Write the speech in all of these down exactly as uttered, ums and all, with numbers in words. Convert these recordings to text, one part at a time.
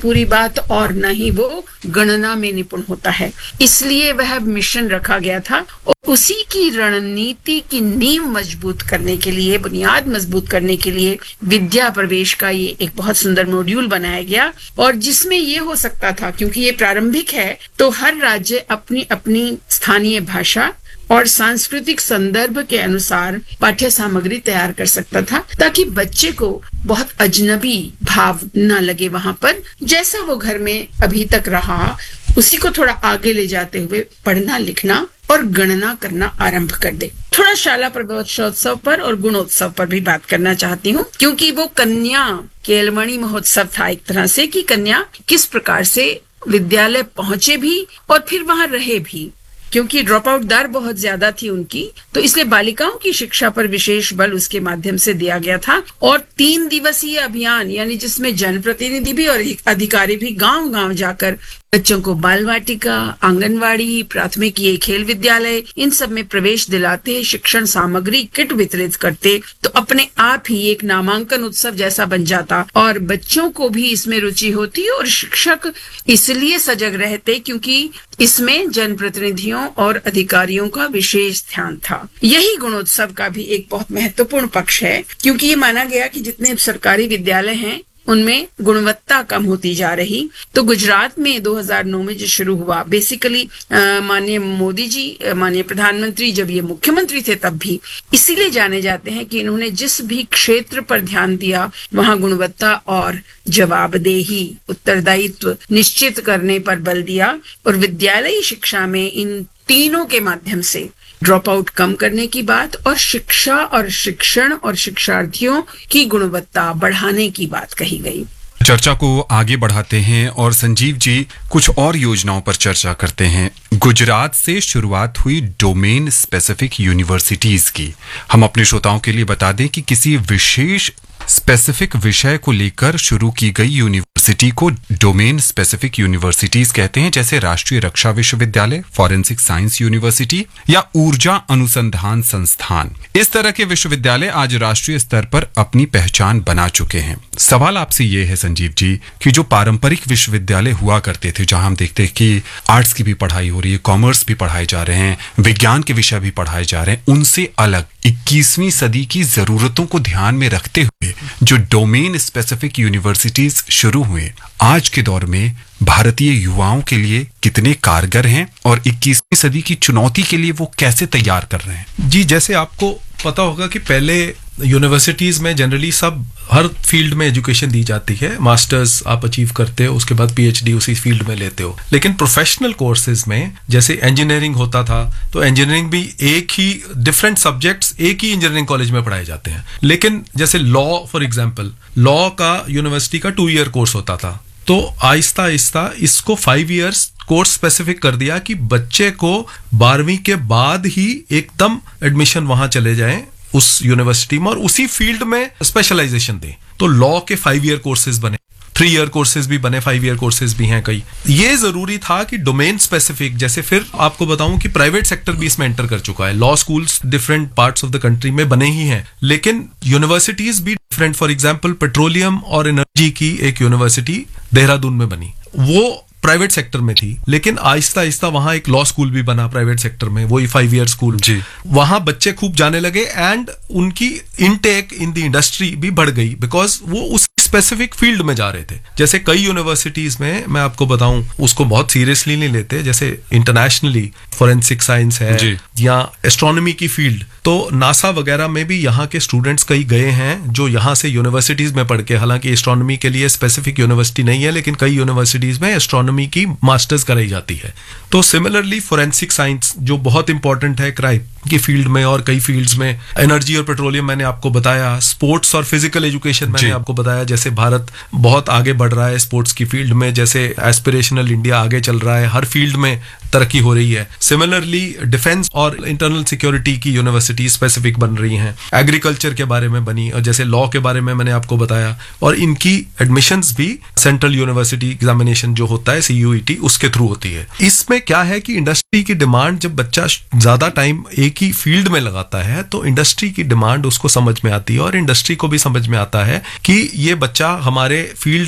पूरी बात, और न ही वो गणना में निपुण होता है। इसलिए वह मिशन रखा गया था और उसी की रणनीति की नींव मजबूत करने के लिए, बुनियाद मजबूत करने के लिए विद्या प्रवेश का ये एक बहुत सुंदर मॉड्यूल बनाया गया, और जिसमें ये हो सकता था, क्योंकि ये प्रारंभिक है, तो हर राज्य अपनी अपनी स्थानीय भाषा और सांस्कृतिक संदर्भ के अनुसार पाठ्य सामग्री तैयार कर सकता था, ताकि बच्चे को बहुत अजनबी भाव न लगे वहां पर। जैसा वो घर में अभी तक रहा, उसी को थोड़ा आगे ले जाते हुए पढ़ना, लिखना और गणना करना आरंभ कर दे। थोड़ा शाला प्रवेशोत्सव पर और गुणोत्सव पर भी बात करना चाहती हूँ, क्योंकि वो कन्या केलमणि महोत्सव था एक तरह से, कि कन्या किस प्रकार से विद्यालय पहुंचे भी और फिर वहां रहे भी, क्योंकि ड्रॉप आउट दर बहुत ज्यादा थी उनकी, तो इसलिए बालिकाओं की शिक्षा पर विशेष बल उसके माध्यम से दिया गया था। और तीन दिवसीय अभियान, यानी जिसमें जनप्रतिनिधि भी और अधिकारी भी गांव गांव जाकर बच्चों को बाल वाटिका, आंगनवाड़ी, प्राथमिक ये खेल विद्यालय, इन सब में प्रवेश दिलाते, शिक्षण सामग्री किट वितरित करते, तो अपने आप ही एक नामांकन उत्सव जैसा बन जाता और बच्चों को भी इसमें रुचि होती और शिक्षक इसलिए सजग रहते क्योंकि इसमें जनप्रतिनिधियों और अधिकारियों का विशेष ध्यान था। यही गुणोत्सव का भी एक बहुत महत्वपूर्ण पक्ष है, क्योंकि ये माना गया कि जितने सरकारी विद्यालय हैं उनमें गुणवत्ता कम होती जा रही। तो गुजरात में दो हज़ार नौ में जो शुरू हुआ, बेसिकली माननीय मोदी जी, माननीय प्रधानमंत्री जब ये मुख्यमंत्री थे तब भी इसीलिए जाने जाते हैं कि इन्होंने जिस भी क्षेत्र पर ध्यान दिया वहां गुणवत्ता और जवाबदेही, उत्तरदायित्व निश्चित करने पर बल दिया, और विद्यालयी शिक्षा में इन तीनों के माध्यम से ड्रॉप आउट कम करने की बात और शिक्षा और शिक्षण और शिक्षार्थियों की गुणवत्ता बढ़ाने की बात कही गई। चर्चा को आगे बढ़ाते हैं और संजीव जी कुछ और योजनाओं पर चर्चा करते हैं। गुजरात से शुरुआत हुई डोमेन स्पेसिफिक यूनिवर्सिटीज की। हम अपने श्रोताओं के लिए बता दें कि किसी विशेष स्पेसिफिक विषय को लेकर शुरू की गई यूनिवर्सिटी को डोमेन स्पेसिफिक यूनिवर्सिटीज कहते हैं, जैसे राष्ट्रीय रक्षा विश्वविद्यालय, फॉरेंसिक साइंस यूनिवर्सिटी या ऊर्जा अनुसंधान संस्थान। इस तरह के विश्वविद्यालय आज राष्ट्रीय स्तर पर अपनी पहचान बना चुके हैं। सवाल आपसे ये है संजीव जी कि जो पारंपरिक विश्वविद्यालय हुआ करते थे, जहां हम देखते हैं कि आर्ट्स की भी पढ़ाई हो रही है, कॉमर्स भी पढ़ाए जा रहे हैं, विज्ञान के विषय भी पढ़ाए जा रहे हैं, उनसे अलग इक्कीसवीं सदी की जरूरतों को ध्यान में रखते हुए जो डोमेन स्पेसिफिक यूनिवर्सिटीज शुरू हुए, आज के दौर में भारतीय युवाओं के लिए कितने कारगर हैं और इक्कीसवीं सदी की चुनौती के लिए वो कैसे तैयार कर रहे हैं? जी, जैसे आपको पता होगा कि पहले यूनिवर्सिटीज में जनरली सब हर फील्ड में एजुकेशन दी जाती है, मास्टर्स आप अचीव करते हो, उसके बाद पीएचडी उसी फील्ड में लेते हो। लेकिन प्रोफेशनल कोर्सेज में जैसे इंजीनियरिंग होता था, तो इंजीनियरिंग भी एक ही डिफरेंट सब्जेक्ट्स एक ही इंजीनियरिंग कॉलेज में पढ़ाए जाते हैं। लेकिन जैसे लॉ फॉर एग्जाम्पल, लॉ का यूनिवर्सिटी का टू ईयर कोर्स होता था, तो आहिस्ता आहिस्ता इसको फाइव ईयर्स कोर्स स्पेसिफिक कर दिया कि बच्चे को बारहवीं के बाद ही एकदम एडमिशन वहां चले जाएं उस यूनिवर्सिटी में और उसी फील्ड में स्पेशलाइजेशन दें। तो लॉ के फाइव ईयर कोर्सेज बने, थ्री ईयर कोर्सेज भी बने, फाइव ईयर कोर्सेज भी हैं कई। ये जरूरी था कि डोमेन स्पेसिफिक, जैसे फिर आपको बताऊं कि प्राइवेट सेक्टर भी इसमें एंटर कर चुका है। Law schools different parts of the country में बने ही हैं, लेकिन यूनिवर्सिटीज भी डिफरेंट। फॉर एग्जाम्पल पेट्रोलियम और एनर्जी की एक यूनिवर्सिटी देहरादून में बनी, वो प्राइवेट सेक्टर में थी, लेकिन आहिस्ता आहिस्ता वहां एक लॉ स्कूल भी बना प्राइवेट सेक्टर में, वही फाइव ईयर स्कूल। वहां बच्चे खूब जाने लगे एंड उनकी इनटेक इन द इंडस्ट्री भी बढ़ गई, बिकॉज वो उस स्पेसिफिक फील्ड में जा रहे थे। जैसे कई यूनिवर्सिटीज में मैं आपको बताऊं उसको बहुत सीरियसली नहीं लेते, जैसे इंटरनेशनली फॉरेंसिक साइंस है या एस्ट्रोनॉमी की फील्ड, तो नासा वगैरह में भी यहाँ के स्टूडेंट्स कई गए हैं जो यहाँ से यूनिवर्सिटीज में पढ़ के, हालांकि एस्ट्रोनॉमी के लिए स्पेसिफिक यूनिवर्सिटी नहीं है, लेकिन कई यूनिवर्सिटीज में एस्ट्रोनॉमी की मास्टर्स कराई जाती है। तो सिमिलरली फॉरेंसिक साइंस जो बहुत इंपॉर्टेंट है क्राइम की फील्ड में और कई फील्ड्स में, एनर्जी और पेट्रोलियम मैंने आपको बताया, स्पोर्ट्स और फिजिकल एजुकेशन मैंने आपको बताया, जैसे भारत बहुत आगे बढ़ रहा है स्पोर्ट्स की फील्ड में, जैसे एस्पिरेशनल इंडिया आगे चल रहा है, हर फील्ड में तरक्की हो रही है। सिमिलरली डिफेंस और इंटरनल सिक्योरिटी की यूनिवर्सिटी स्पेसिफिक बन रही हैं, एग्रीकल्चर के बारे में बनी, और जैसे लॉ के बारे में मैंने आपको बताया, और इनकी एडमिशंस भी सेंट्रल यूनिवर्सिटी एग्जामिनेशन जो होता है सीयूईटी उसके थ्रू होती है। इसमें क्या है कि इंडस्ट्री की डिमांड, जब बच्चा ज्यादा टाइम एक ही फील्ड में लगाता है तो इंडस्ट्री की डिमांड उसको समझ में आती है और इंडस्ट्री को भी समझ में आता है कि ये बच्चा हमारे फील्ड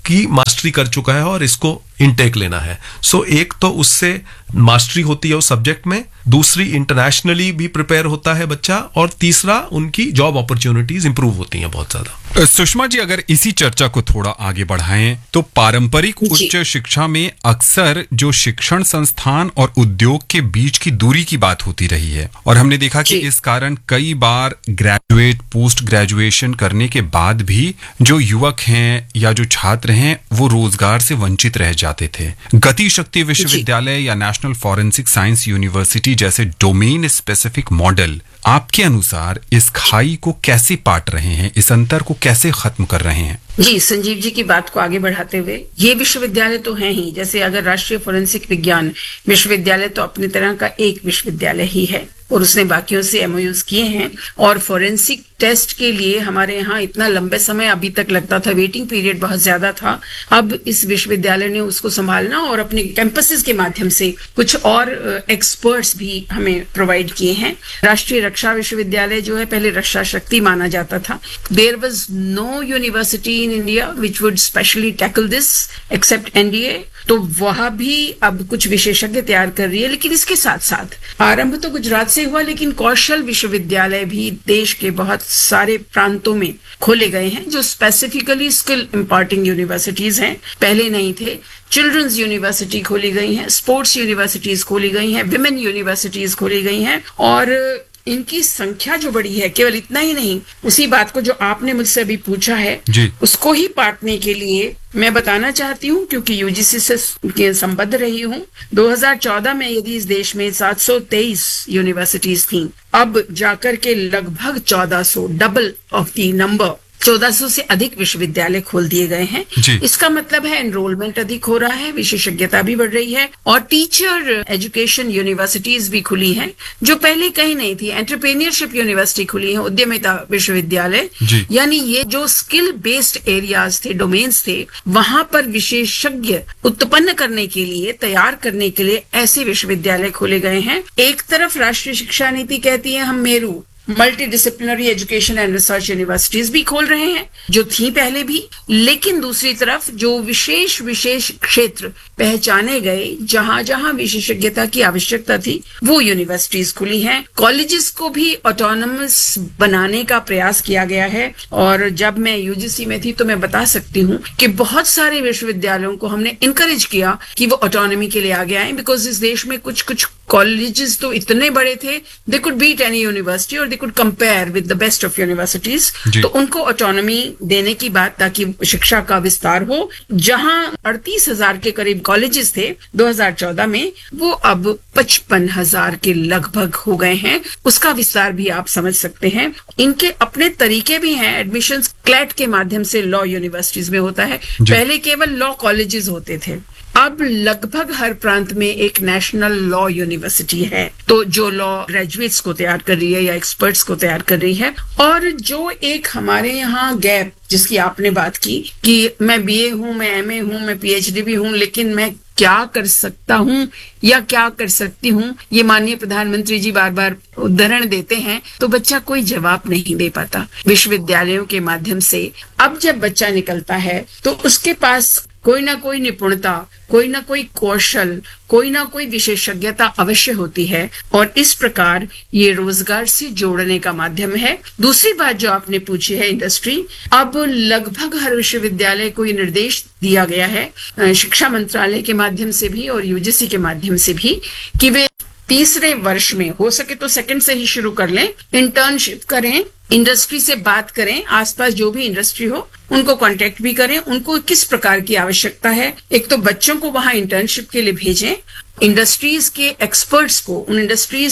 इसकी मास्टरी कर चुका है और इसको इनटेक लेना है। सो so, एक तो उससे मास्टरी होती है उस सब्जेक्ट में, दूसरी इंटरनेशनली भी प्रिपेयर होता है बच्चा, और तीसरा उनकी जॉब अपॉर्चुनिटीज इंप्रूव होती हैं बहुत ज्यादा। सुषमा जी, अगर इसी चर्चा को थोड़ा आगे बढ़ाएं तो पारंपरिक उच्च शिक्षा में अक्सर जो शिक्षण संस्थान और उद्योग के बीच की दूरी की बात होती रही है, और हमने देखा कि इस कारण कई बार ग्रेजुएट पोस्ट ग्रेजुएशन करने के बाद भी जो युवक हैं या जो छात्र हैं वो रोजगार से वंचित रह जाते थे। गति शक्ति विश्वविद्यालय या नेशनल फॉरेंसिक साइंस यूनिवर्सिटी जैसे डोमेन स्पेसिफिक मॉडल आपके अनुसार इस खाई को कैसे पाट रहे हैं, इस अंतर को कैसे खत्म कर रहे हैं? जी, संजीव जी की बात को आगे बढ़ाते हुए, ये विश्वविद्यालय तो हैं ही, जैसे अगर राष्ट्रीय फोरेंसिक विज्ञान विश्वविद्यालय तो अपनी तरह का एक विश्वविद्यालय ही है और उसने बाकियों से एमओयूज किए हैं, और फोरेंसिक टेस्ट के लिए हमारे यहाँ इतना लंबे समय अभी तक लगता था, वेटिंग पीरियड बहुत ज्यादा था। अब इस विश्वविद्यालय ने उसको संभालना और अपने कैंपसेस के माध्यम से कुछ और एक्सपर्ट्स भी हमें प्रोवाइड किए हैं। राष्ट्रीय रक्षा विश्वविद्यालय जो है पहले रक्षा शक्ति माना जाता था। There was no university in India which would specially tackle this accept NDA, तो वह भी अब कुछ विशेषज्ञ तैयार कर रही है। लेकिन इसके साथ साथ आरंभ तो गुजरात से हुआ, लेकिन कौशल विश्वविद्यालय भी देश के बहुत सारे प्रांतों में खोले गए हैं जो स्पेसिफिकली स्किल इम्पार्टिंग यूनिवर्सिटीज हैं, पहले नहीं थे। चिल्ड्रंस यूनिवर्सिटी खोली गई हैं, स्पोर्ट्स यूनिवर्सिटीज खोली गई हैं, विमेन यूनिवर्सिटीज खोली गई हैं, और इनकी संख्या जो बड़ी है, केवल इतना ही नहीं, उसी बात को जो आपने मुझसे अभी पूछा है जी। उसको ही पाटने के लिए मैं बताना चाहती हूँ, क्योंकि यूजीसी से संबद्ध रही हूँ। दो हज़ार चौदह में यदि इस देश में सात सौ तेईस यूनिवर्सिटीज थीं, अब जाकर के लगभग चौदह सौ, डबल ऑफ द नंबर, चौदह सौ से अधिक विश्वविद्यालय खोल दिए गए हैं। इसका मतलब है एनरोलमेंट अधिक हो रहा है, विशेषज्ञता भी बढ़ रही है, और टीचर एजुकेशन यूनिवर्सिटीज भी खुली हैं जो पहले कहीं नहीं थी। एंटरप्रेन्योरशिप यूनिवर्सिटी खुली है, उद्यमिता विश्वविद्यालय, यानी ये जो स्किल बेस्ड एरियाज थे, डोमेन्स थे, वहां पर विशेषज्ञ उत्पन्न करने के लिए, तैयार करने के लिए ऐसे विश्वविद्यालय खोले गए हैं। एक तरफ राष्ट्रीय शिक्षा नीति कहती है हम Meru multi disciplinary education and research universities भी खोल रहे हैं जो थी पहले भी, लेकिन दूसरी तरफ जो विशेष विशेष क्षेत्र पहचाने गए, जहां जहां विशेषज्ञता की आवश्यकता थी, वो यूनिवर्सिटीज खुली हैं। कॉलेजेस को भी ऑटोनमस बनाने का प्रयास किया गया है, और जब मैं यूजीसी में थी तो मैं बता सकती हूँ कि बहुत सारे विश्वविद्यालयों को हमने इनकरेज किया कि वो ऑटोनॉमी के लिए आगे आए, बिकॉज इस देश में कुछ कुछ कॉलेजेस तो इतने बड़े थे, they could beat any university और they could compare with the best of universities, तो उनको ऑटोनॉमी देने की बात, ताकि शिक्षा का विस्तार हो। जहां अड़तीस हजार के करीब कॉलेजेस थे दो हज़ार चौदह में, वो अब पचपन हजार के लगभग हो गए हैं। उसका विस्तार भी आप समझ सकते हैं। इनके अपने तरीके भी हैं। एडमिशन क्लैट के माध्यम से लॉ यूनिवर्सिटीज में होता है, पहले केवल लॉ कॉलेजेस होते थे, अब लगभग हर प्रांत में एक नेशनल लॉ यूनिवर्सिटी है, तो जो लॉ ग्रेजुएट्स को तैयार कर रही है या एक्सपर्ट्स को तैयार कर रही है। और जो एक हमारे यहाँ गैप जिसकी आपने बात की कि मैं बीए हूं, मैं एमए हूं, मैं पीएचडी भी हूं, लेकिन मैं क्या कर सकता हूं या क्या कर सकती हूं, ये माननीय प्रधानमंत्री जी बार बार उदाहरण देते हैं, तो बच्चा कोई जवाब नहीं दे पाता। विश्वविद्यालयों के माध्यम से अब जब बच्चा निकलता है तो उसके पास कोई ना कोई निपुणता, कोई ना कोई कौशल, कोई ना कोई विशेषज्ञता अवश्य होती है, और इस प्रकार ये रोजगार से जोड़ने का माध्यम है। दूसरी बात जो आपने पूछी है इंडस्ट्री, अब लगभग हर विश्वविद्यालय को ये निर्देश दिया गया है शिक्षा मंत्रालय के माध्यम से भी और यूजीसी के माध्यम से भी कि वे तीसरे वर्ष में हो सके तो सेकंड से ही शुरू कर लें, इंटर्नशिप करें, इंडस्ट्री से बात करें, आसपास जो भी इंडस्ट्री हो उनको कांटेक्ट भी करें, उनको किस प्रकार की आवश्यकता है। एक तो बच्चों को वहां इंटर्नशिप के लिए भेजें, इंडस्ट्रीज के एक्सपर्ट्स को, उन इंडस्ट्रीज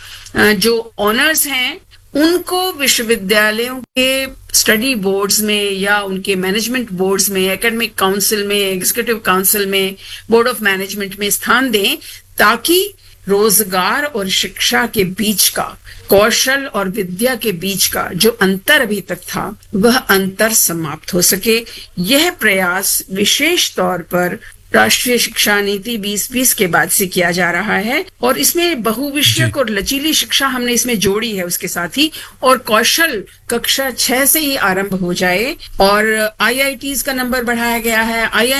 के जो ऑनर्स हैं उनको विश्वविद्यालयों के स्टडी बोर्ड्स में या उनके मैनेजमेंट बोर्ड्स में, एकेडमिक काउंसिल में, एग्जीक्यूटिव काउंसिल में, बोर्ड ऑफ मैनेजमेंट में स्थान दें, ताकि रोजगार और शिक्षा के बीच का, कौशल और विद्या के बीच का जो अंतर अभी तक था वह अंतर समाप्त हो सके। यह प्रयास विशेष तौर पर राष्ट्रीय शिक्षा नीति बीस बीस के बाद से किया जा रहा है और इसमें बहुविषयक और लचीली शिक्षा हमने इसमें जोड़ी है उसके साथ ही, और कौशल कक्षा छह से ही आरंभ हो जाए और आई आई टीज़ का नंबर बढ़ाया गया है। आई